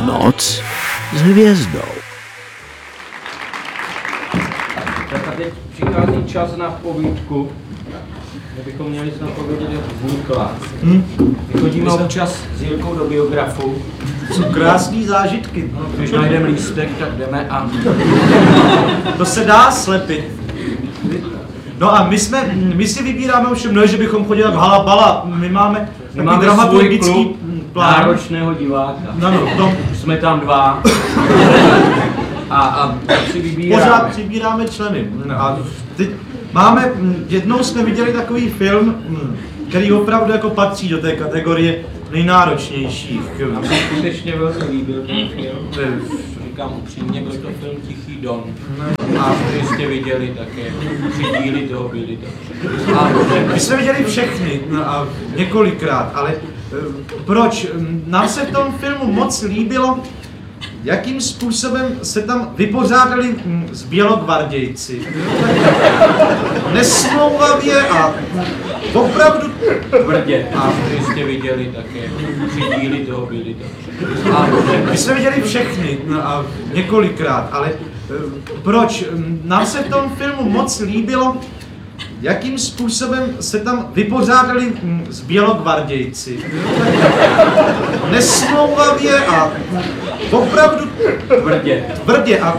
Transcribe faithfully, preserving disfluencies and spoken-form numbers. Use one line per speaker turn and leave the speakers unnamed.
Noc s hvězdou.
Tak a teď přichází čas na povídku. My bychom měli snad povědět, jak vznikla. Hmm? My chodíme občas s Jirkou do biografu.
Jsou krásný zážitky.
No, když najdeme lístek, tak jdeme a...
To se dá slepit. No a my jsme, my si vybíráme ovšem, ne, že bychom chodili jak halabala. My máme
My
takový
máme
dramaturgický
svůj klub
plán.
náročného diváka.
No, no, tom
Jsme tam dva. A, a si vybíráme.
pořád přibíráme členy. A teď máme, jednou jsme viděli takový film, který opravdu jako patří do té kategorie nejnáročnějších.
Nám se skutečně velmi líbil ten film. Říkám upřímně, byl to film Tichý Don. A to jste viděli také. Tři díly toho byly.
A my jsme viděli všechny a několikrát, ale proč? Nám se v tom filmu moc líbilo, jakým způsobem se tam vypořádali s bělogvardějci. Nesmlouvavě a opravdu
Tvrdě. A to jste viděli také. Tři díly toho byly. A
my jsme viděli všechny a několikrát, ale proč? Nám se v tom filmu moc líbilo, jakým způsobem se tam vypořádali s bělogvardějci. Nesmlouvavě a opravdu
tvrdě.
tvrdě a